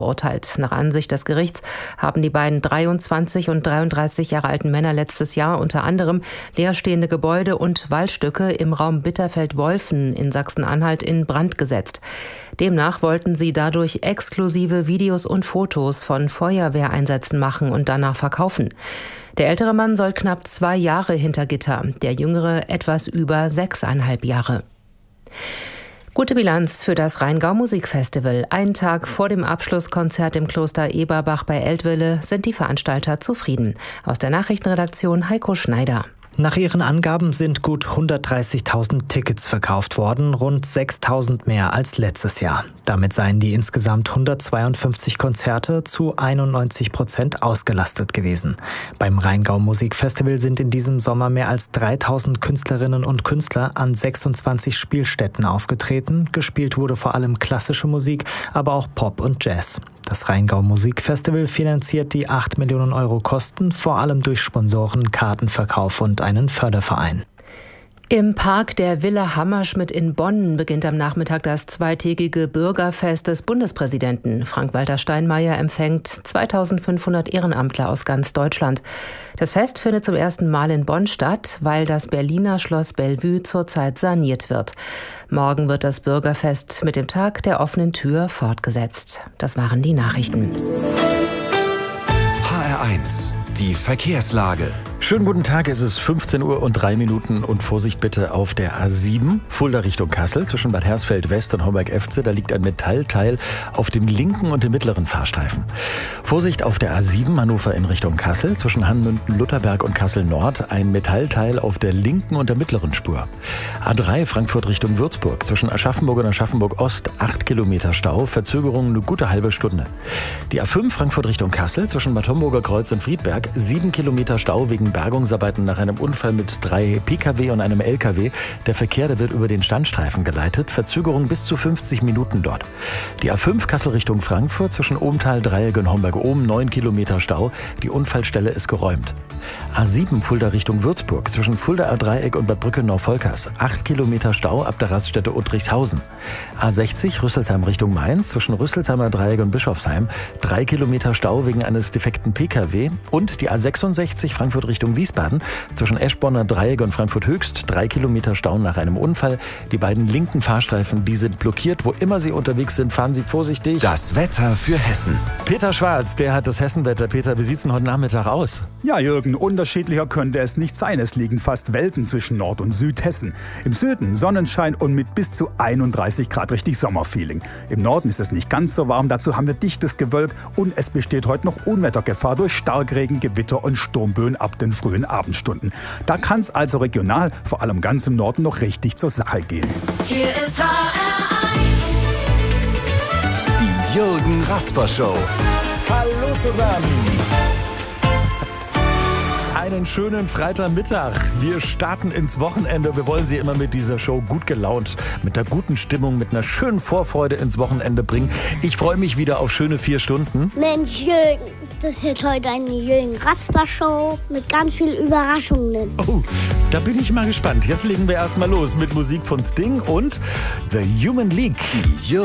verurteilt. Nach Ansicht des Gerichts haben die beiden 23 und 33 Jahre alten Männer letztes Jahr unter anderem leerstehende Gebäude und Waldstücke im Raum Bitterfeld-Wolfen in Sachsen-Anhalt in Brand gesetzt. Demnach wollten sie dadurch exklusive Videos und Fotos von Feuerwehreinsätzen machen und danach verkaufen. Der ältere Mann soll knapp 2 Jahre hinter Gitter, der jüngere etwas über 6,5 Jahre. Gute Bilanz für das Rheingau-Musikfestival. Einen Tag vor dem Abschlusskonzert im Kloster Eberbach bei Eltville sind die Veranstalter zufrieden. Aus der Nachrichtenredaktion Heiko Schneider. Nach ihren Angaben sind gut 130.000 Tickets verkauft worden, rund 6.000 mehr als letztes Jahr. Damit seien die insgesamt 152 Konzerte zu 91% ausgelastet gewesen. Beim Rheingau-Musikfestival sind in diesem Sommer mehr als 3.000 Künstlerinnen und Künstler an 26 Spielstätten aufgetreten. Gespielt wurde vor allem klassische Musik, aber auch Pop und Jazz. Das Rheingau-Musikfestival finanziert die 8 Millionen Euro Kosten, vor allem durch Sponsoren, Kartenverkauf und einen Förderverein. Im Park der Villa Hammerschmidt in Bonn beginnt am Nachmittag das zweitägige Bürgerfest des Bundespräsidenten. Frank-Walter Steinmeier empfängt 2.500 Ehrenamtler aus ganz Deutschland. Das Fest findet zum ersten Mal in Bonn statt, weil das Berliner Schloss Bellevue zurzeit saniert wird. Morgen wird das Bürgerfest mit dem Tag der offenen Tür fortgesetzt. Das waren die Nachrichten. HR1, die Verkehrslage. Schönen guten Tag, es ist 15:03 Uhr und Vorsicht bitte auf der A7, Fulda Richtung Kassel, zwischen Bad Hersfeld West und Homberg-Efze. Da liegt ein Metallteil auf dem linken und dem mittleren Fahrstreifen. Vorsicht auf der A7, Hannover in Richtung Kassel, zwischen Hanmünden-Lutherberg und Kassel Nord, ein Metallteil auf der linken und der mittleren Spur. A3 Frankfurt Richtung Würzburg, zwischen Aschaffenburg und Aschaffenburg Ost, 8 Kilometer Stau, Verzögerung eine gute halbe Stunde. Die A5 Frankfurt Richtung Kassel, zwischen Bad Homburger Kreuz und Friedberg, 7 Kilometer Stau wegen Bergungsarbeiten nach einem Unfall mit 3 Pkw und einem Lkw. Der Verkehr, der wird über den Standstreifen geleitet. Verzögerung bis zu 50 Minuten dort. Die A5 Kassel Richtung Frankfurt zwischen Ohmtal, Dreieck und Homberg-Ohm, 9 Kilometer Stau. Die Unfallstelle ist geräumt. A7 Fulda Richtung Würzburg zwischen Fuldaer Dreieck und Bad Brückenau-Volkers, 8 Kilometer Stau ab der Raststätte Uttrichshausen. A60 Rüsselsheim Richtung Mainz zwischen Rüsselsheimer Dreieck und Bischofsheim, 3 Kilometer Stau wegen eines defekten Pkw. Und die A66 Frankfurt Richtung Wiesbaden zwischen Eschborner Dreieck und Frankfurt Höchst, 3 Kilometer Stau nach einem Unfall. Die beiden linken Fahrstreifen, die sind blockiert. Wo immer Sie unterwegs sind, fahren Sie vorsichtig. Das Wetter für Hessen. Peter Schwarz, der hat das Hessenwetter. Peter, wie sieht's denn heute Nachmittag aus? Ja, Jürgen, unterschiedlicher könnte es nicht sein. Es liegen fast Welten zwischen Nord- und Südhessen. Im Süden Sonnenschein und mit bis zu 31 Grad richtig Sommerfeeling. Im Norden ist es nicht ganz so warm. Dazu haben wir dichtes Gewölk und es besteht heute noch Unwettergefahr durch Starkregen, Gewitter und Sturmböen ab den frühen Abendstunden. Da kann es also regional, vor allem ganz im Norden, noch richtig zur Sache gehen. Hier ist HR1. Die Jürgen Rasper Show. Hallo zusammen. Einen schönen Freitagmittag. Wir starten ins Wochenende. Wir wollen Sie immer mit dieser Show gut gelaunt, mit einer guten Stimmung, mit einer schönen Vorfreude ins Wochenende bringen. Ich freue mich wieder auf schöne 4 Stunden. Mensch, Jürgen, das wird heute eine Jürgen Rasper Show mit ganz viel Überraschungen. Oh, da bin ich mal gespannt. Jetzt legen wir erstmal los mit Musik von Sting und The Human League. Die